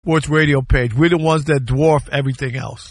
Sports Radio page. We're the ones that dwarf everything else.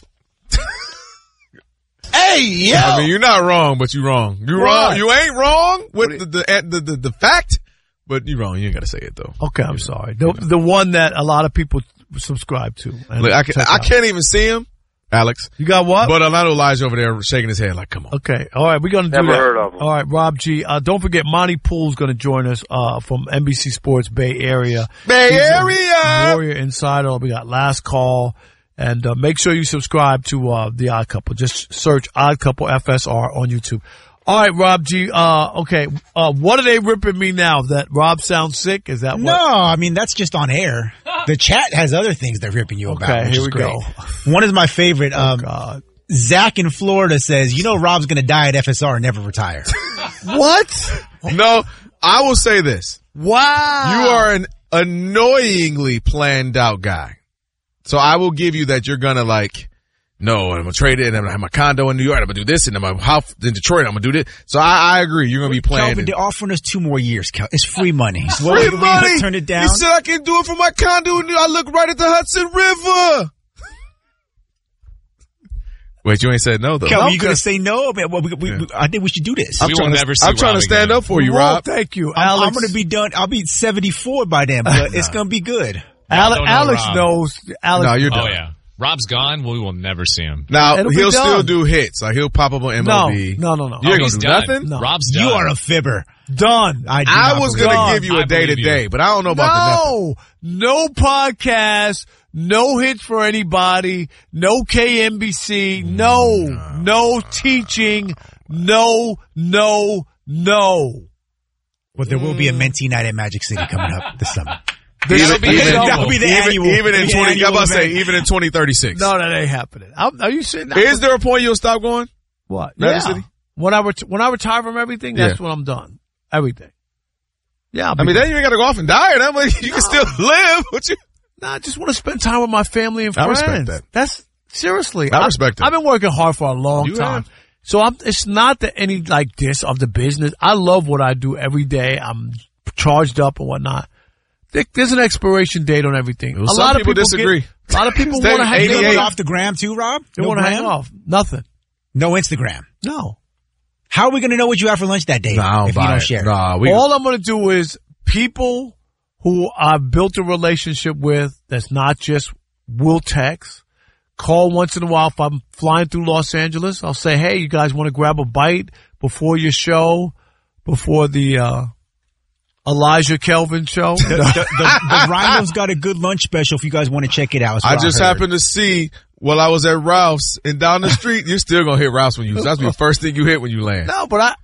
Hey, yo! I mean, you're not wrong, but you're wrong. You're wrong. You ain't wrong with the fact, but you're wrong. You ain't got to say it, though. Okay, I'm sorry. The one that a lot of people subscribe to. Look, I can't even see him, Alex. You got what? But Orlando Elijah over there shaking his head like, come on. Okay. All right, we're going to do that. Never heard of him. All right, Rob G. Don't forget, Monty Poole's going to join us from NBC Sports Bay Area. Bay He's Area! Warrior Insider. We got Last Call. And make sure you subscribe to The Odd Couple. Just search Odd Couple FSR on YouTube. All right, Rob G. Okay. What are they ripping me now? That Rob sounds sick? Is that what? No, I mean, that's just on air. The chat has other things they're ripping you about. Okay, here we go. One is my favorite. God. Zach in Florida says, Rob's going to die at FSR and never retire. What? No, I will say this. Wow. You are an annoyingly planned out guy. So I will give you that you're going to no, I'm going to trade it and I'm going to have my condo in New York. I'm going to do this and my house in Detroit. I'm going to do this. So I agree. You're going to be playing. Kelvin, they're offering us 2 more years, Kel. It's free money. Free money. Turn it down. He said I can do it for my condo in New York. I look right at the Hudson River. Wait, you ain't said no, though. Kelvin, you going to say no? I think we should do this. I'm trying to stand up for you, Rob. Thank you, I'm Alex. going to be done. I'll be 74 by then, but it's going to be good. Alex knows. Alex, no, you're done. Oh, yeah. Rob's gone. We will never see him. Now, It'll he'll be still done. do hits. Like, he'll pop up on MLB. No. You ain't going He's to do done. nothing? No. Rob's done. You are a fibber. Done. I was going to give you a day-to-day, but I don't know about the nothing. No podcast, no hits for anybody, no KMBC, no teaching, no. But there will be a mentee night at Magic City coming up this summer. That'll be the annual. Even in 2036. No, that ain't happening. Are you saying that? Is there a point you'll stop going? What? Magic Yeah. City? When I retire from everything, that's when I'm done. Everything. Yeah. I mean, then you ain't got to go off and die or nothing. You can still live. I just want to spend time with my family and friends. I respect that. That's seriously. I respect it. I've been working hard for a long time. Have. So it's not that any this of the business. I love what I do every day. I'm charged up and whatnot. There's an expiration date on everything. Well, a some lot people of people disagree. A lot of people want to hang You off. off the gram too, Rob? They want to hang off. Nothing. No Instagram. No. How are we going to know what you have for lunch that day if you don't share? All I'm going to do is people who I've built a relationship with that's not just will text, call once in a while. If I'm flying through Los Angeles, I'll say, hey, you guys want to grab a bite before your show, before the Elijah Kelvin show? The Rhino's got a good lunch special if you guys want to check it out. I just happened to see while I was at Ralph's and down the street, you're still going to hit Ralph's when that's the first thing you hit when you land. No, but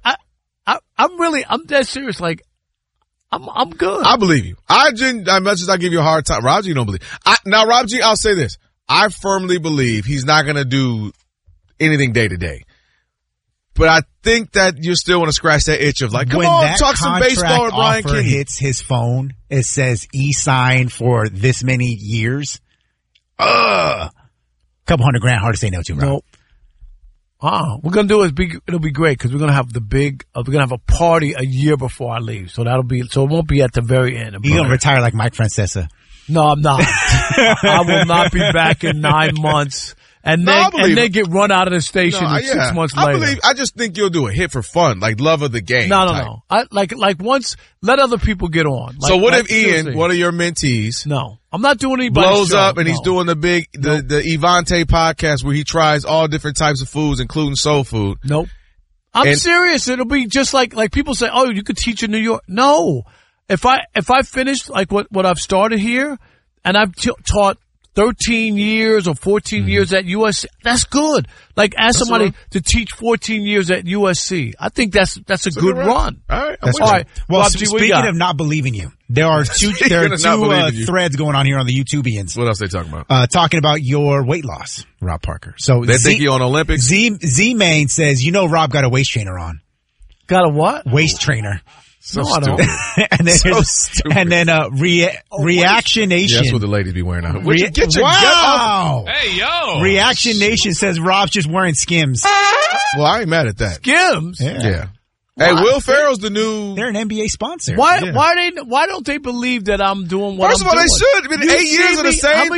I'm dead serious. Like, I'm good. I believe you. As much as I give you a hard time, Rob G, you don't believe. Now, Rob G, I'll say this. I firmly believe he's not going to do anything day to day. But I think that you still want to scratch that itch of come on, talk some baseball with Brian King. King. Hits his phone. It says e-sign for this many years. $200,000, hard to say no to, Rob. Nope. We're going to do it'll be great because we're going to have we're going to have a party a year before I leave. So it won't be at the very end. You're going to retire like Mike Francesa. No, I'm not. I will not be back in 9 months. And then get run out of the station 6 months later. I just think you'll do a hit for fun, like love of the game. No. I like once let other people get on. So what if Ian, one of your mentees, no, I'm not doing anybody's blows show. up and he's doing the Evante podcast where he tries all different types of foods, including soul food. Nope. I'm serious. It'll be just like people say, oh, you could teach in New York. No. If I finish like what I've started here and I've taught 13 years or 14 years at USC, that's good. Like ask somebody to teach 14 years at USC. I think that's a good run. All right. All right. Well, Bob, speaking of not believing you, there are two threads going on here on the YouTubians. What else they talking about? Talking about your weight loss, Rob Parker. So they think you're on Olympics? Z-Main says, Rob got a waist trainer on. Got a what? Waist trainer. So stupid. and then Reaction Nation. Yeah, that's what the ladies be wearing out. Get your gut off. Hey, yo. Reaction Nation says Rob's just wearing Skims. Well, I ain't mad at that. Skims? Yeah. Hey, Will Ferrell's the new. They're an NBA sponsor. Why don't they believe that I'm doing what First I'm of all, doing? they should. Been 8 years of the same